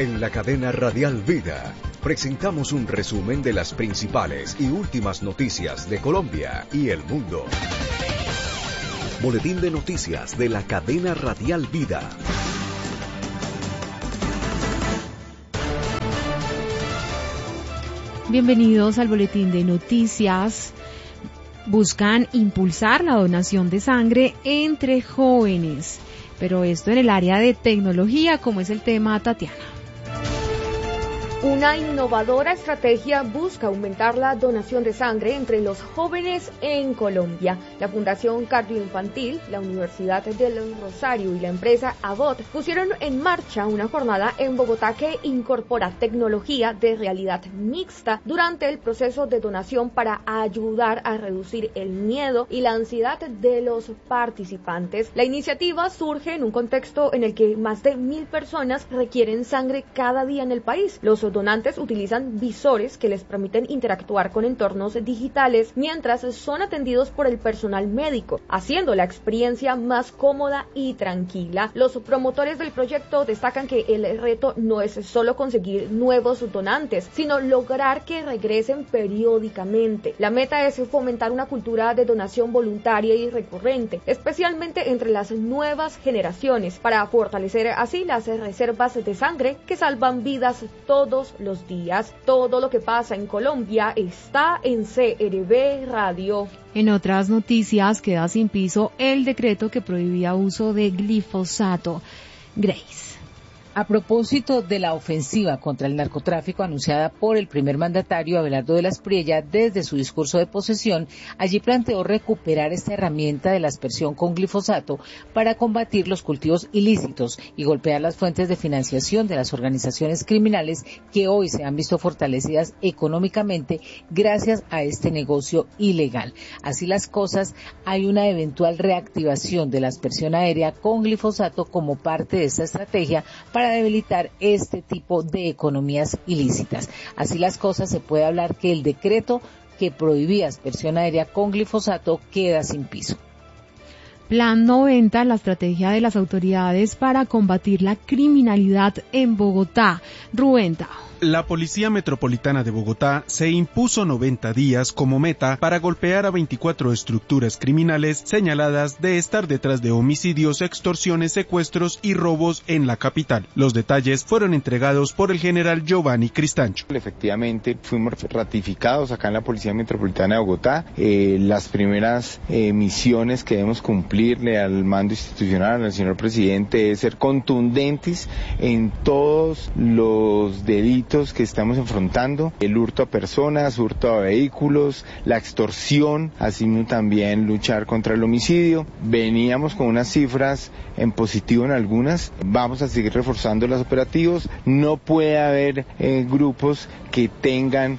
En la cadena Radial Vida presentamos un resumen de las principales y últimas noticias de Colombia y el mundo. Boletín de noticias de la cadena Radial Vida. Bienvenidos al boletín de noticias. Buscan impulsar la donación de sangre entre jóvenes, pero esto en el área de tecnología, como es el tema, Tatiana. Una innovadora estrategia busca aumentar la donación de sangre entre los jóvenes en Colombia. La Fundación Cardioinfantil, la Universidad del Rosario y la empresa Abbott pusieron en marcha una jornada en Bogotá que incorpora tecnología de realidad mixta durante el proceso de donación para ayudar a reducir el miedo y la ansiedad de los participantes. La iniciativa surge en un contexto en el que más de 1.000 personas requieren sangre cada día en el país. Los donantes utilizan visores que les permiten interactuar con entornos digitales mientras son atendidos por el personal médico, haciendo la experiencia más cómoda y tranquila. Los promotores del proyecto destacan que el reto no es solo conseguir nuevos donantes, sino lograr que regresen periódicamente. La meta es fomentar una cultura de donación voluntaria y recurrente, especialmente entre las nuevas generaciones, para fortalecer así las reservas de sangre que salvan vidas todos los días. Todo lo que pasa en Colombia está en CRB Radio. En otras noticias, queda sin piso el decreto que prohibía uso de glifosato. Grace. A propósito de la ofensiva contra el narcotráfico anunciada por el primer mandatario Abelardo de la Espriella desde su discurso de posesión, allí planteó recuperar esta herramienta de la aspersión con glifosato para combatir los cultivos ilícitos y golpear las fuentes de financiación de las organizaciones criminales que hoy se han visto fortalecidas económicamente gracias a este negocio ilegal. Así las cosas, hay una eventual reactivación de la aspersión aérea con glifosato como parte de esta estrategia para debilitar este tipo de economías ilícitas. Así las cosas, se puede hablar que el decreto que prohibía aspersión aérea con glifosato queda sin piso. Plan 90, la estrategia de las autoridades para combatir la criminalidad en Bogotá. Rubén Tao. La Policía Metropolitana de Bogotá se impuso 90 días como meta para golpear a 24 estructuras criminales señaladas de estar detrás de homicidios, extorsiones, secuestros y robos en la capital. Los detalles fueron entregados por el general Giovanni Cristancho. Efectivamente, fuimos ratificados acá en la Policía Metropolitana de Bogotá. Las primeras misiones que debemos cumplirle al mando institucional, al señor presidente, es ser contundentes en todos los delitos que estamos enfrentando, el hurto a personas, hurto a vehículos, la extorsión, así también luchar contra el homicidio. Veníamos con unas cifras en positivo en algunas, vamos a seguir reforzando los operativos. No puede haber grupos que tengan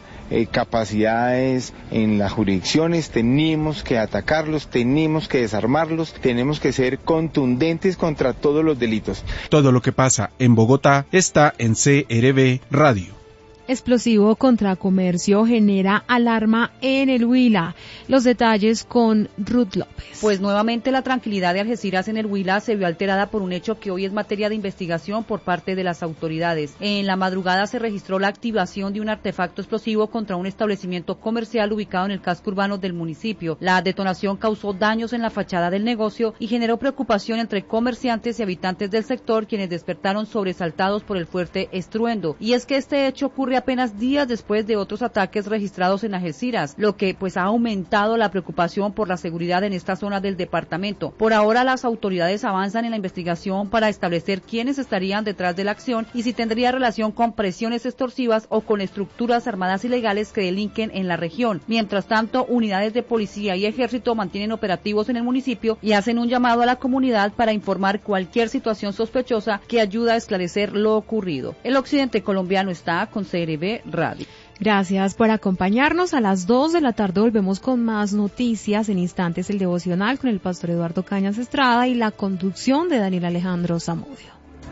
capacidades en las jurisdicciones, tenemos que atacarlos, tenemos que desarmarlos, tenemos que ser contundentes contra todos los delitos. Todo lo que pasa en Bogotá está en CRB Radio. Explosivo contra comercio genera alarma en el Huila. Los detalles con Ruth López. Pues nuevamente la tranquilidad de Algeciras en el Huila se vio alterada por un hecho que hoy es materia de investigación por parte de las autoridades. En la madrugada se registró la activación de un artefacto explosivo contra un establecimiento comercial ubicado en el casco urbano del municipio. La detonación causó daños en la fachada del negocio y generó preocupación entre comerciantes y habitantes del sector, quienes despertaron sobresaltados por el fuerte estruendo. Y es que este hecho ocurre apenas días después de otros ataques registrados en Algeciras, lo que pues ha aumentado la preocupación por la seguridad en esta zona del departamento. Por ahora las autoridades avanzan en la investigación para establecer quiénes estarían detrás de la acción y si tendría relación con presiones extorsivas o con estructuras armadas ilegales que delinquen en la región. Mientras tanto, unidades de policía y ejército mantienen operativos en el municipio y hacen un llamado a la comunidad para informar cualquier situación sospechosa que ayuda a esclarecer lo ocurrido. El occidente colombiano está con CRB Radio. Gracias por acompañarnos. A las 2 de la tarde volvemos con más noticias. En instantes el devocional con el pastor Eduardo Cañas Estrada y la conducción de Daniel Alejandro Zamudio.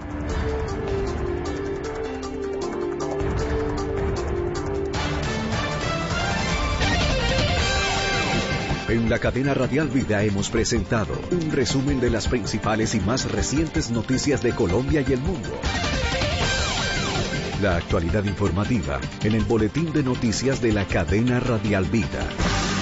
En la cadena Radial Vida hemos presentado un resumen de las principales y más recientes noticias de Colombia y el mundo. La actualidad informativa en el boletín de noticias de la cadena Radial Vida.